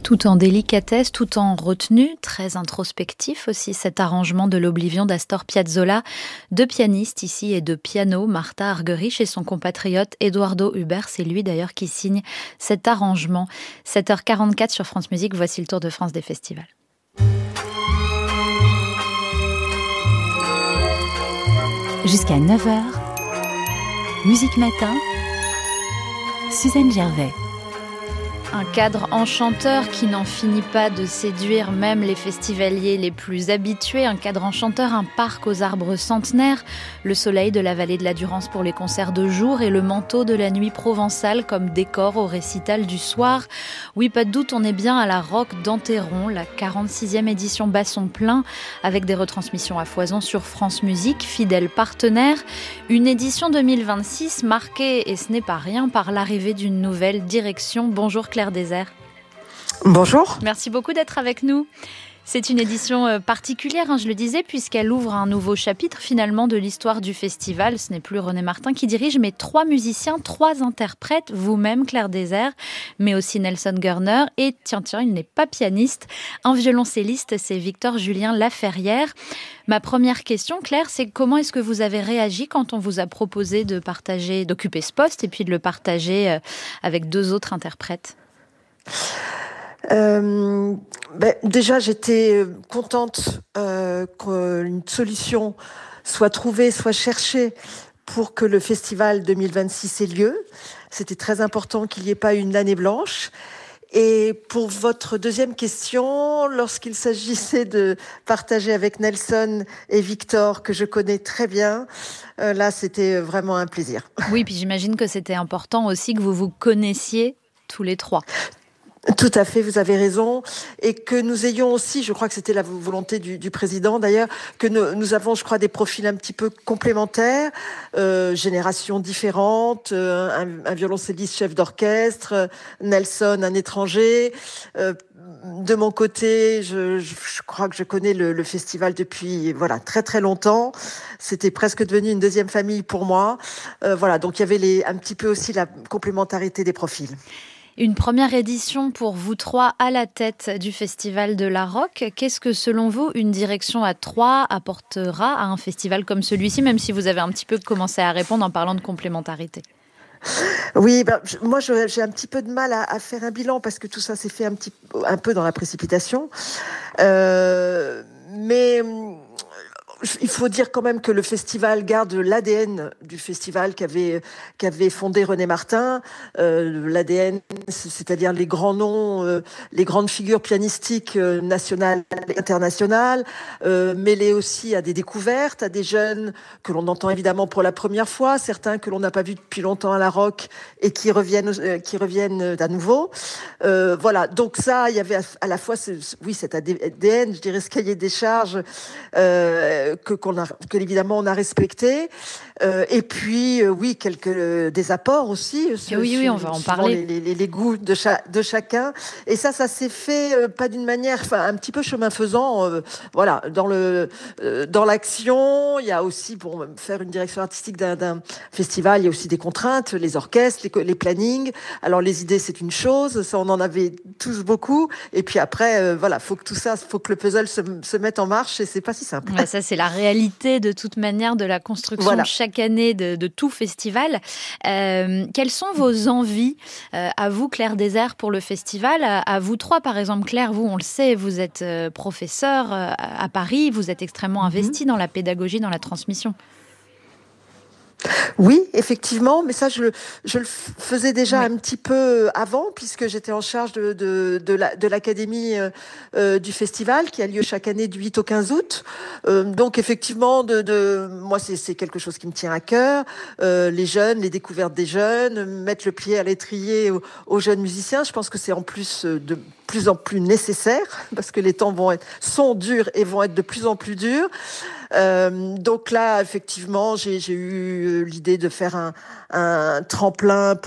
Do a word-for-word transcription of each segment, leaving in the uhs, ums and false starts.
Tout en délicatesse, tout en retenue, très introspectif aussi, cet arrangement de l'Oblivion d'Astor Piazzolla. Deux pianistes ici et deux pianos, Martha Argerich et son compatriote Eduardo Huber. C'est lui d'ailleurs qui signe cet arrangement. sept heures quarante-quatre sur France Musique, voici le tour de France des festivals. Jusqu'à neuf heures, Musique Matin, Suzanne Gervais. Un cadre enchanteur qui n'en finit pas de séduire même les festivaliers les plus habitués. Un cadre enchanteur, un parc aux arbres centenaires, le soleil de la vallée de la Durance pour les concerts de jour et le manteau de la nuit provençale comme décor au récital du soir. Oui, pas de doute, on est bien à la Roque d'Enterron, la quarante-sixième édition bat son plein avec des retransmissions à foison sur France Musique, fidèle partenaire. Une édition deux mille vingt-six marquée, et ce n'est pas rien, par l'arrivée d'une nouvelle direction. Bonjour Claire Désert. Bonjour. Merci beaucoup d'être avec nous. C'est une édition particulière, hein, je le disais, puisqu'elle ouvre un nouveau chapitre finalement de l'histoire du festival. Ce n'est plus René Martin qui dirige, mais trois musiciens, trois interprètes, vous-même Claire Désert, mais aussi Nelson Gerner. Et tiens, tiens, il n'est pas pianiste, un violoncelliste, c'est Victor Julien Laferrière. Ma première question, Claire, c'est comment est-ce que vous avez réagi quand on vous a proposé de partager, d'occuper ce poste et puis de le partager avec deux autres interprètes ? Euh, ben, déjà, j'étais contente euh, qu'une solution soit trouvée, soit cherchée pour que le festival deux mille vingt-six ait lieu. C'était très important qu'il n'y ait pas une année blanche. Et pour votre deuxième question, lorsqu'il s'agissait de partager avec Nelson et Victor, que je connais très bien, euh, là, c'était vraiment un plaisir. Oui, puis j'imagine que c'était important aussi que vous vous connaissiez tous les trois. Tout à fait, vous avez raison. Et que nous ayons aussi, je crois que c'était la volonté du, du président d'ailleurs, que nous, nous avons, je crois, des profils un petit peu complémentaires, euh, générations différentes, euh, un, un violoncelliste chef d'orchestre, Nelson, un étranger. Euh, de mon côté, je, je, je crois que je connais le, le festival depuis voilà très très longtemps. C'était presque devenu une deuxième famille pour moi. Euh, voilà, donc il y avait les, un petit peu aussi la complémentarité des profils. Une première édition pour vous trois à la tête du Festival de la Roque. Qu'est-ce que, selon vous, une direction à trois apportera à un festival comme celui-ci, même si vous avez un petit peu commencé à répondre en parlant de complémentarité ? Oui, ben, moi je, j'ai un petit peu de mal à, à faire un bilan parce que tout ça s'est fait un, petit, un peu dans la précipitation. Euh, mais... Il faut dire quand même que le festival garde l'A D N du festival qu'avait qu'avait fondé René Martin, euh, l'A D N, c'est-à-dire les grands noms, euh, les grandes figures pianistiques euh, nationales et internationales, euh, mêlées aussi à des découvertes, à des jeunes que l'on entend évidemment pour la première fois, certains que l'on n'a pas vus depuis longtemps à la Roque et qui reviennent euh, qui reviennent à nouveau. Euh, voilà, donc ça, il y avait à la fois, ce, oui, cet A D N, je dirais ce cahier des charges. Euh, que qu'on a que évidemment on a respecté euh, et puis euh, oui quelques euh, des apports aussi ce, oui oui on va en parler les, les, les goûts de, cha- de chacun et ça ça s'est fait euh, pas d'une manière enfin un petit peu chemin faisant euh, voilà dans le euh, dans l'action. Il y a aussi pour faire une direction artistique d'un, d'un festival il y a aussi des contraintes, les orchestres, les, les plannings. Alors les idées c'est une chose, ça on en avait tous beaucoup et puis après euh, voilà faut que tout ça faut que le puzzle se, se mette en marche et c'est pas si simple. Ouais, ça c'est la réalité de toute manière de la construction voilà. chaque année de, de tout festival. Euh, quelles sont vos envies euh, à vous, Claire Désert, pour le festival ? à, à vous trois, par exemple. Claire, vous, on le sait, vous êtes euh, professeure euh, à Paris, vous êtes extrêmement investie mmh. dans la pédagogie, dans la transmission. Oui, effectivement, mais ça je, je le faisais déjà oui. un petit peu avant puisque j'étais en charge de, de, de, la, de l'académie euh, du festival qui a lieu chaque année du huit au quinze août. Euh, donc effectivement, de, de, moi c'est, c'est quelque chose qui me tient à cœur. Euh, les jeunes, les découvertes des jeunes, mettre le pied à l'étrier aux, aux jeunes musiciens. Je pense que c'est en plus de plus en plus nécessaire parce que les temps vont être, sont durs et vont être de plus en plus durs. Euh, donc là, effectivement, j'ai, j'ai eu l'idée de faire un, un tremplin pour les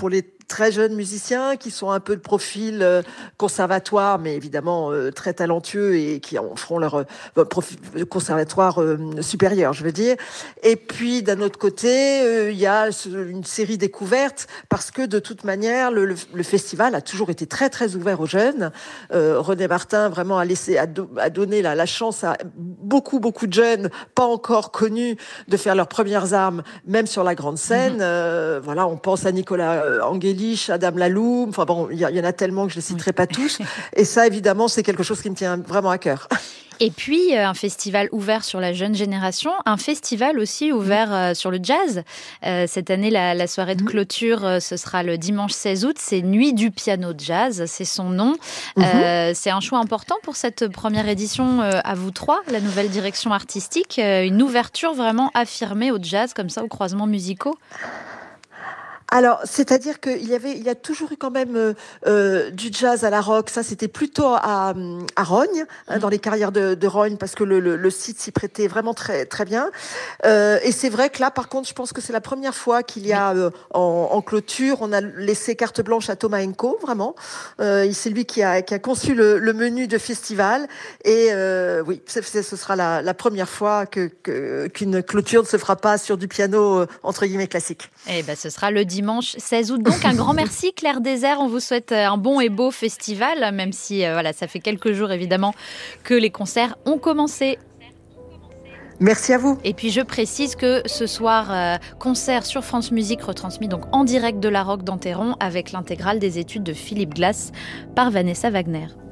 très jeunes musiciens qui sont un peu de profil euh, conservatoire, mais évidemment euh, très talentueux et qui en feront leur euh, profil conservatoire euh, supérieur, je veux dire. Et puis d'un autre côté, euh, il y a une série découvertes parce que de toute manière, le, le, le festival a toujours été très très ouvert aux jeunes. Euh, René Martin vraiment a laissé, a, do, a donné la, la chance à beaucoup beaucoup de jeunes pas encore connus de faire leurs premières armes, même sur la grande scène. Mmh. Euh, voilà, on pense à Nicolas Angelich, Adam Laloux. Enfin bon, il y, y en a tellement que je les citerai pas tous. Et ça, évidemment, c'est quelque chose qui me tient vraiment à cœur. Et puis, euh, un festival ouvert sur la jeune génération, un festival aussi ouvert euh, sur le jazz. Euh, cette année, la, la soirée de clôture, euh, ce sera le dimanche seize août. C'est Nuit du piano jazz, c'est son nom. Euh, mm-hmm. C'est un choix important pour cette première édition euh, à vous trois, la nouvelle direction artistique. Euh, une ouverture vraiment affirmée au jazz, comme ça, aux croisements musicaux. Alors, c'est-à-dire qu'il y avait, il y a toujours eu quand même euh, euh, du jazz à la rock. Ça, c'était plutôt à, à Rognes, hein, dans les carrières de, de Rognes, parce que le, le, le site s'y prêtait vraiment très très bien. Euh, et c'est vrai que là, par contre, je pense que c'est la première fois qu'il y a euh, en, en clôture, on a laissé carte blanche à Thomas Henko, vraiment. Euh, c'est lui qui a, qui a conçu le, le menu de festival. Et euh, oui, c'est, c'est, ce sera la, la première fois que, que qu'une clôture ne se fera pas sur du piano euh, entre guillemets classique. Eh ben, ce sera le dimanche seize août. Donc, un grand merci, Claire Désert. On vous souhaite un bon et beau festival, même si euh, voilà, ça fait quelques jours, évidemment, que les concerts ont commencé. Merci à vous. Et puis, je précise que ce soir, euh, concert sur France Musique retransmis donc en direct de la Roque d'Enterron avec l'intégrale des études de Philippe Glass par Vanessa Wagner.